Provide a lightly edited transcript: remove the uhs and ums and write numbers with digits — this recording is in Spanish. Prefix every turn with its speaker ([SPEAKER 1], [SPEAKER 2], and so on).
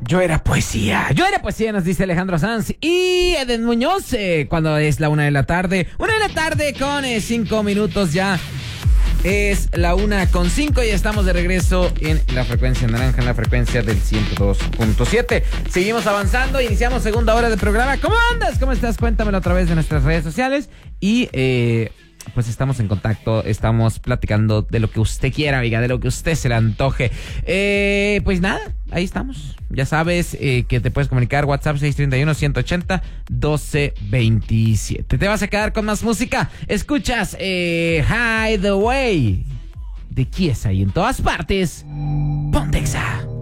[SPEAKER 1] Yo era poesía, nos dice Alejandro Sanz y Eden Muñoz, cuando es la 1:00 a.m. con 5 minutos ya. Es la 1:05 y estamos de regreso en la frecuencia naranja, en la frecuencia del 102.7. Seguimos avanzando, iniciamos segunda hora de programa. ¿Cómo andas? ¿Cómo estás? Cuéntamelo a través de nuestras redes sociales y pues estamos en contacto, estamos platicando de lo que usted quiera, amiga, de lo que usted se le antoje. Pues nada, ahí estamos. Ya sabes que te puedes comunicar, WhatsApp 631-180-1227. Te vas a quedar con más música. Escuchas Hideaway de Kiesa y en todas partes, Pontexa.